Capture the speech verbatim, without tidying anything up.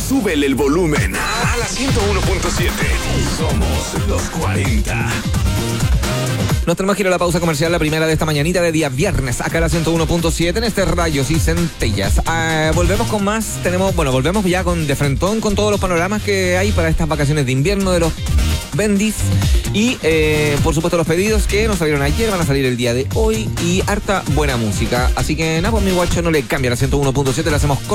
súbele el volumen a la ciento uno punto siete. Somos los cuarenta. Nos tenemos que ir a la pausa comercial, la primera de esta mañanita de día viernes, acá a la ciento uno punto siete en este Rayos y Centellas. Uh, volvemos con más, tenemos, bueno, volvemos ya con de frentón con todos los panoramas que hay para estas vacaciones de invierno de los Bendis y eh, por supuesto los pedidos que nos salieron ayer, van a salir el día de hoy y harta buena música. Así que nada, pues mi guacho no le cambia a la ciento uno punto siete, le hacemos con